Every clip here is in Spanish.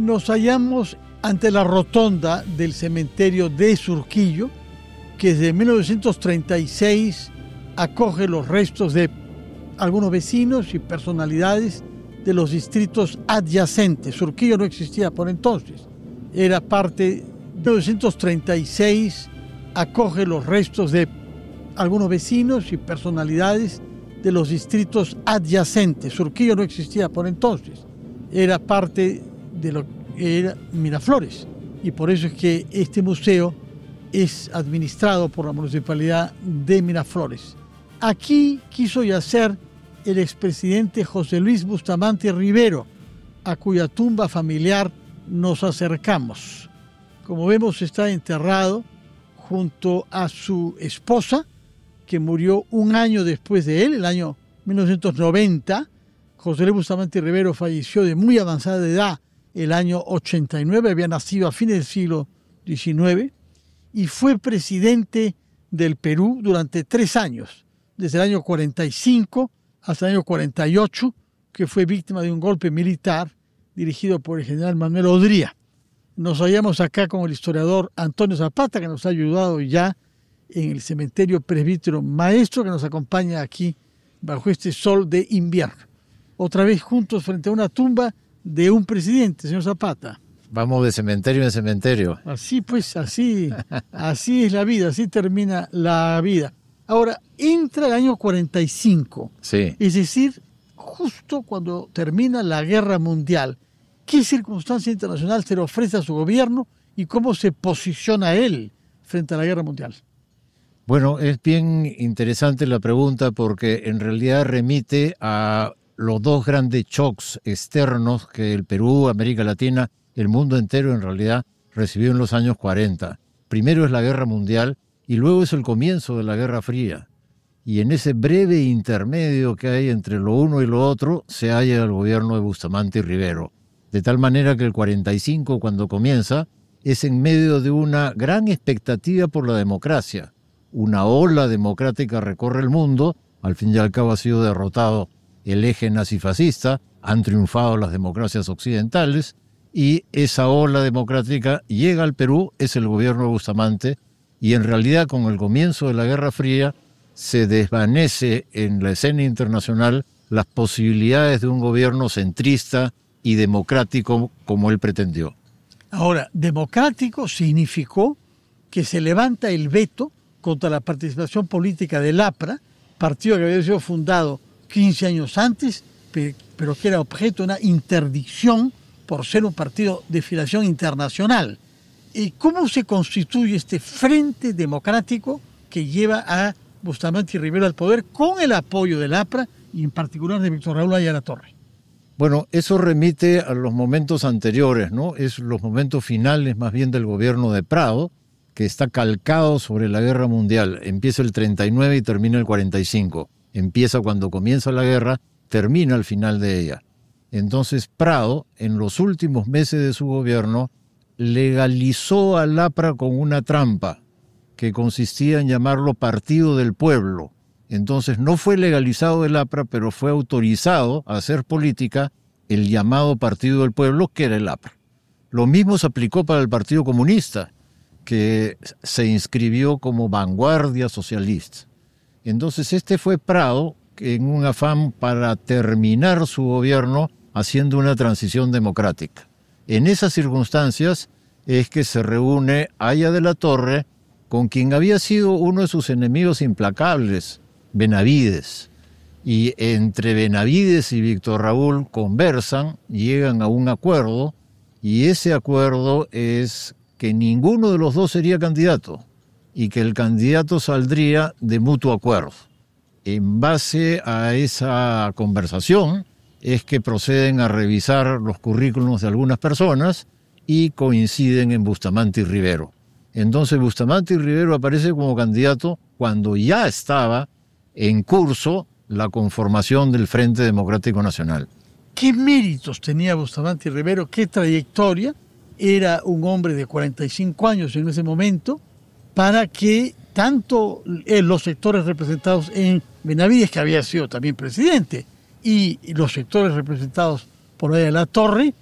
Nos hallamos ante la rotonda del cementerio de Surquillo, que desde 1936 acoge los restos de algunos vecinos y personalidades de los distritos adyacentes. Surquillo no existía por entonces, era parte. 1936 acoge los restos de algunos vecinos y personalidades de los distritos adyacentes. Surquillo no existía por entonces, era parte de lo que era Miraflores, y por eso es que este museo es administrado por la Municipalidad de Miraflores. Aquí quiso yacer el expresidente José Luis Bustamante Rivero, a cuya tumba familiar nos acercamos. Como vemos, está enterrado junto a su esposa, que murió un año después de él, el año 1990. José Luis Bustamante Rivero falleció de muy avanzada edad el año 89, había nacido a fines del siglo XIX, y fue presidente del Perú durante 3 años, desde el año 45 hasta el año 48, que fue víctima de un golpe militar dirigido por el general Manuel Odría. Nos hallamos acá con el historiador Antonio Zapata, que nos ha ayudado ya en el cementerio Presbítero Maestro, que nos acompaña aquí bajo este sol de invierno. Otra vez juntos frente a una tumba de un presidente, señor Zapata. Vamos de cementerio en cementerio. Así pues, así es la vida, así termina la vida. Ahora, entra el año 45, sí. Es decir, justo cuando termina la Guerra Mundial. ¿Qué circunstancia internacional se le ofrece a su gobierno y cómo se posiciona él frente a la Guerra Mundial? Bueno, es bien interesante la pregunta porque en realidad remite a los dos grandes shocks externos que el Perú, América Latina, el mundo entero en realidad recibió en los años 40. Primero es la Guerra Mundial y luego es el comienzo de la Guerra Fría. Y en ese breve intermedio que hay entre lo uno y lo otro se halla el gobierno de Bustamante Rivero. De tal manera que el 45, cuando comienza, es en medio de una gran expectativa por la democracia. Una ola democrática recorre el mundo, al fin y al cabo ha sido derrotado el eje nazifascista, han triunfado las democracias occidentales, y esa ola democrática llega al Perú, es el gobierno de Bustamante, y en realidad con el comienzo de la Guerra Fría se desvanece en la escena internacional las posibilidades de un gobierno centrista y democrático como él pretendió. Ahora, democrático significó que se levanta el veto contra la participación política del APRA, partido que había sido fundado 15 años antes, pero que era objeto de una interdicción por ser un partido de filiación internacional. ¿Y cómo se constituye este frente democrático que lleva a Bustamante Rivero al poder con el apoyo del APRA y en particular de Víctor Raúl Ayala Torre? Bueno, eso remite a los momentos anteriores, ¿no? Es los momentos finales más bien del gobierno de Prado, que está calcado sobre la Guerra Mundial. Empieza el 39 y termina el 45. Empieza cuando comienza la guerra, termina al final de ella. Entonces Prado, en los últimos meses de su gobierno, legalizó al APRA con una trampa que consistía en llamarlo Partido del Pueblo. Entonces no fue legalizado el APRA, pero fue autorizado a hacer política el llamado Partido del Pueblo, que era el APRA. Lo mismo se aplicó para el Partido Comunista, que se inscribió como vanguardia socialista. Entonces este fue Prado, en un afán para terminar su gobierno haciendo una transición democrática. En esas circunstancias es que se reúne Aya de la Torre con quien había sido uno de sus enemigos implacables, Benavides. Y entre Benavides y Víctor Raúl conversan, llegan a un acuerdo, y ese acuerdo es que ninguno de los dos sería candidato y que el candidato saldría de mutuo acuerdo. En base a esa conversación es que proceden a revisar los currículums de algunas personas y coinciden en Bustamante y Rivero. Entonces Bustamante y Rivero aparece como candidato cuando ya estaba en curso la conformación del Frente Democrático Nacional. ¿Qué méritos tenía Bustamante y Rivero? ¿Qué trayectoria? Era un hombre de 45 años en ese momento, para que tanto los sectores representados en Benavides, que había sido también presidente, y los sectores representados por Aya de la Torre,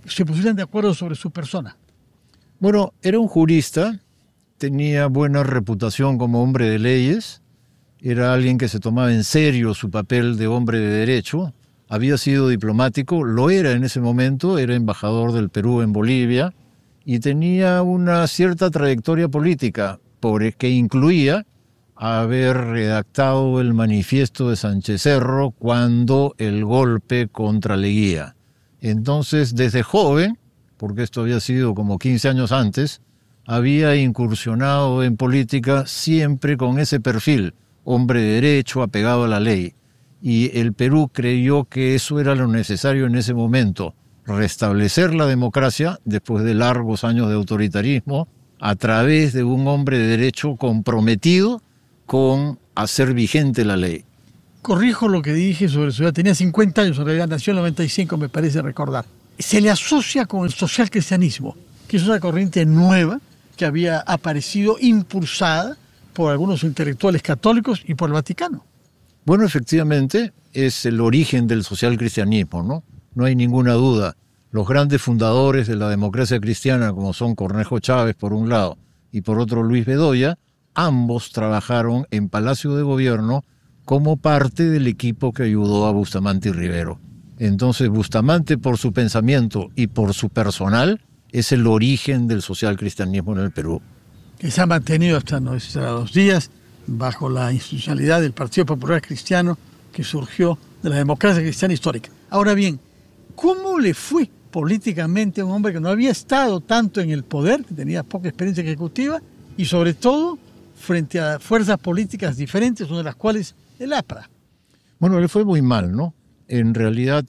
se pusieran de acuerdo sobre su persona? Bueno, era un jurista, tenía buena reputación como hombre de leyes, era alguien que se tomaba en serio su papel de hombre de derecho, había sido diplomático, lo era en ese momento, era embajador del Perú en Bolivia y tenía una cierta trayectoria política, que incluía haber redactado el manifiesto de Sánchez Cerro cuando el golpe contra Leguía. Entonces, desde joven, porque esto había sido como 15 años antes, había incursionado en política siempre con ese perfil, hombre de derecho, apegado a la ley. Y el Perú creyó que eso era lo necesario en ese momento, restablecer la democracia después de largos años de autoritarismo a través de un hombre de derecho comprometido con hacer vigente la ley. Corrijo lo que dije sobre su edad, tenía 50 años, en realidad nació en el 95, me parece recordar. Se le asocia con el socialcristianismo, que es una corriente nueva que había aparecido impulsada por algunos intelectuales católicos y por el Vaticano. Bueno, efectivamente, es el origen del socialcristianismo, ¿no? No hay ninguna duda. Los grandes fundadores de la democracia cristiana, como son Cornejo Chávez por un lado y por otro Luis Bedoya, ambos trabajaron en Palacio de Gobierno como parte del equipo que ayudó a Bustamante y Rivero. Entonces, Bustamante, por su pensamiento y por su personal, es el origen del socialcristianismo en el Perú. Que se ha mantenido hasta nuestros días bajo la institucionalidad del Partido Popular Cristiano que surgió de la democracia cristiana histórica. Ahora bien, ¿cómo le fue políticamente a un hombre que no había estado tanto en el poder, que tenía poca experiencia ejecutiva, y sobre todo frente a fuerzas políticas diferentes, una de las cuales el APRA? Bueno, le fue muy mal, ¿no? En realidad,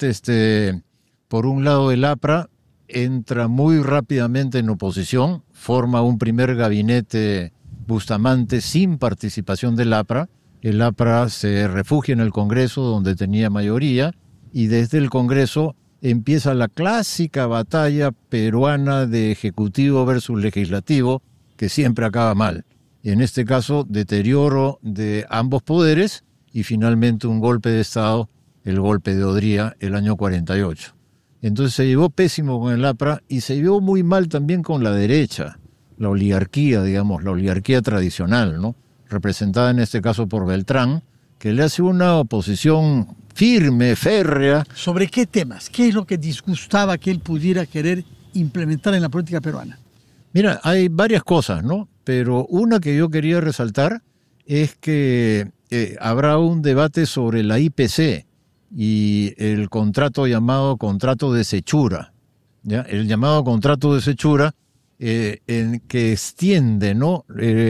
por un lado, el APRA entra muy rápidamente en oposición, forma un primer gabinete Bustamante sin participación del APRA. El APRA se refugia en el Congreso, donde tenía mayoría, y desde el Congreso empieza la clásica batalla peruana de ejecutivo versus legislativo, que siempre acaba mal. En este caso, deterioro de ambos poderes y finalmente un golpe de Estado, el golpe de Odría, el año 48. Entonces se llevó pésimo con el APRA y se llevó muy mal también con la derecha, la oligarquía, digamos, la oligarquía tradicional, ¿no? Representada en este caso por Beltrán, que le hace una oposición firme, férrea. ¿Sobre qué temas? ¿Qué es lo que disgustaba que él pudiera querer implementar en la política peruana? Mira, hay varias cosas, ¿no? Pero una que yo quería resaltar es que habrá un debate sobre la IPC y el contrato llamado contrato de Sechura, ¿ya? El llamado contrato de Sechura, en que extiende, ¿no?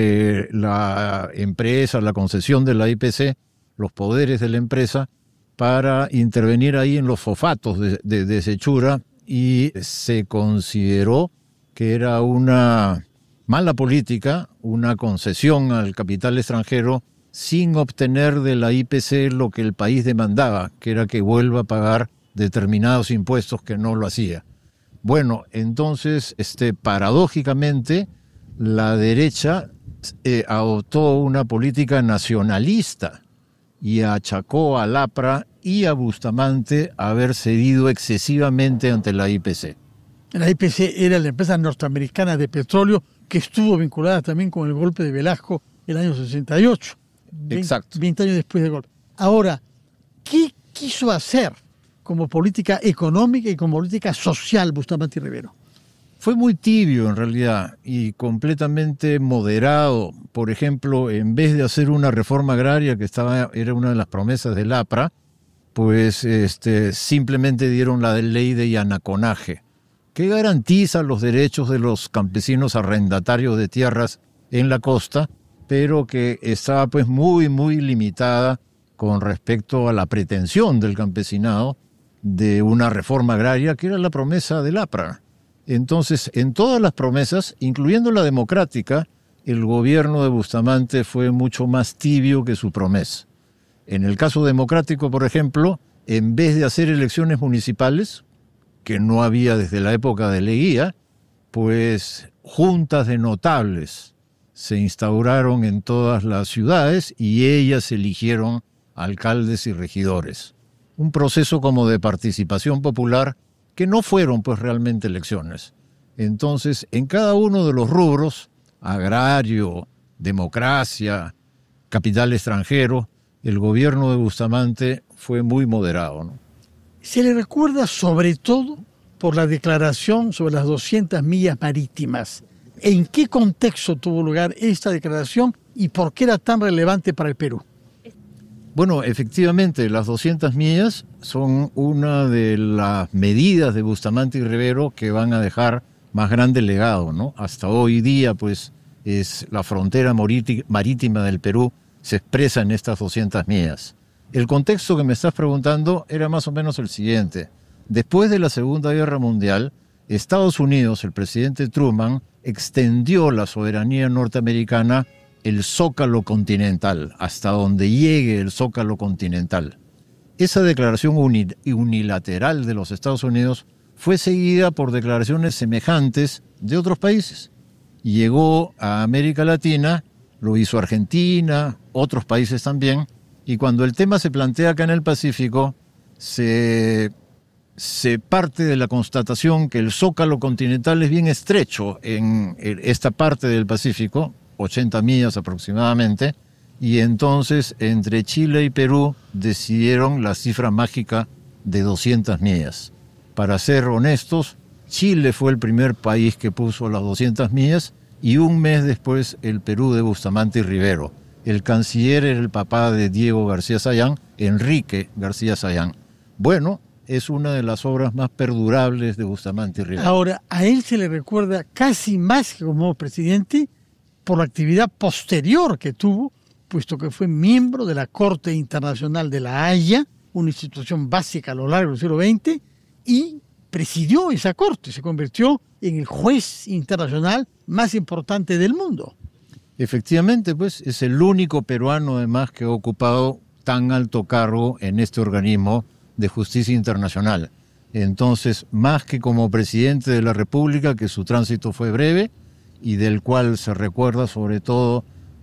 La empresa, la concesión de la IPC, los poderes de la empresa, para intervenir ahí en los fosfatos de Sechura, y se consideró que era una mala política, una concesión al capital extranjero sin obtener de la IPC lo que el país demandaba, que era que vuelva a pagar determinados impuestos que no lo hacía. Bueno, entonces, paradójicamente, la derecha adoptó una política nacionalista y achacó al APRA y a Bustamante haber cedido excesivamente ante la IPC. La IPC era la empresa norteamericana de petróleo que estuvo vinculada también con el golpe de Velasco el año 68. Exacto. 20 años después del golpe. Ahora, ¿qué quiso hacer como política económica y como política social Bustamante y Rivero? Fue muy tibio en realidad y completamente moderado. Por ejemplo, en vez de hacer una reforma agraria que era una de las promesas del APRA, pues simplemente dieron la ley de llanaconaje, que garantiza los derechos de los campesinos arrendatarios de tierras en la costa, pero que estaba pues muy, muy limitada con respecto a la pretensión del campesinado de una reforma agraria, que era la promesa del APRA. Entonces, en todas las promesas, incluyendo la democrática, el gobierno de Bustamante fue mucho más tibio que su promesa. En el caso democrático, por ejemplo, en vez de hacer elecciones municipales, que no había desde la época de Leguía, pues juntas de notables se instauraron en todas las ciudades y ellas eligieron alcaldes y regidores. Un proceso como de participación popular que no fueron pues realmente elecciones. Entonces, en cada uno de los rubros, agrario, democracia, capital extranjero, el gobierno de Bustamante fue muy moderado, ¿no? Se le recuerda sobre todo por la declaración sobre las 200 millas marítimas. ¿En qué contexto tuvo lugar esta declaración y por qué era tan relevante para el Perú? Bueno, efectivamente, las 200 millas son una de las medidas de Bustamante y Rivero que van a dejar más grande legado, ¿no? Hasta hoy día, pues, es la frontera marítima del Perú se expresa en estas 200 millas. El contexto que me estás preguntando era más o menos el siguiente. Después de la Segunda Guerra Mundial, Estados Unidos, el presidente Truman, extendió la soberanía norteamericana el zócalo continental, hasta donde llegue el zócalo continental. Esa declaración unilateral de los Estados Unidos fue seguida por declaraciones semejantes de otros países. Llegó a América Latina, lo hizo Argentina, otros países también, y cuando el tema se plantea acá en el Pacífico, se parte de la constatación que el zócalo continental es bien estrecho en esta parte del Pacífico, 80 millas aproximadamente, y entonces entre Chile y Perú decidieron la cifra mágica de 200 millas. Para ser honestos, Chile fue el primer país que puso las 200 millas y un mes después el Perú de Bustamante y Rivero. El canciller era el papá de Diego García Sayán, Enrique García Sayán. Bueno, es una de las obras más perdurables de Bustamante y Rivero. Ahora, a él se le recuerda casi más que como presidente por la actividad posterior que tuvo, puesto que fue miembro de la Corte Internacional de la Haya, una institución básica a lo largo del siglo XX, y presidió esa corte, se convirtió en el juez internacional más importante del mundo. Efectivamente, pues, es el único peruano además que ha ocupado tan alto cargo en este organismo de justicia internacional. Entonces, más que como presidente de la República, que su tránsito fue breve y del cual se recuerda sobre todo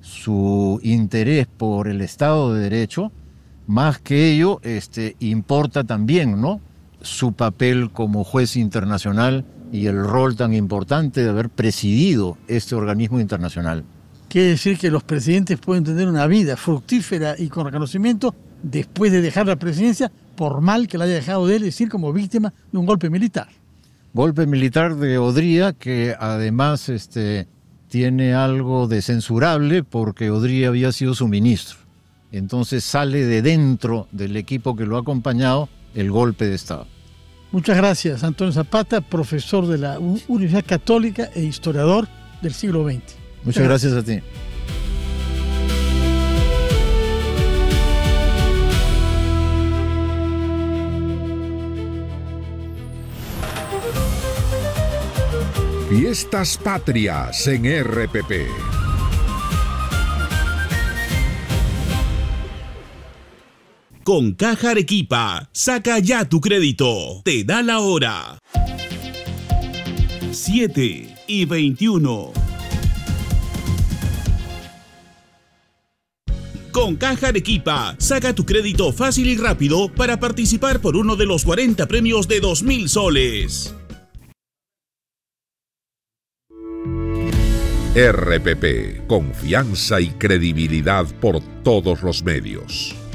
su interés por el Estado de Derecho, más que ello, importa también, ¿no?, su papel como juez internacional y el rol tan importante de haber presidido este organismo internacional. Quiere decir que los presidentes pueden tener una vida fructífera y con reconocimiento después de dejar la presidencia, por mal que la haya dejado de él, es decir, como víctima de un golpe militar. Golpe militar de Odría, que además tiene algo de censurable porque Odría había sido su ministro. Entonces sale de dentro del equipo que lo ha acompañado el golpe de Estado. Muchas gracias, Antonio Zapata, profesor de la Universidad Católica e historiador del siglo XX. Muchas gracias a ti. Fiestas Patrias en RPP. Con Caja Arequipa, saca ya tu crédito. Te da la hora. 7:21. Con Caja Arequipa, saca tu crédito fácil y rápido para participar por uno de los 40 premios de 2.000 soles. RPP, confianza y credibilidad por todos los medios.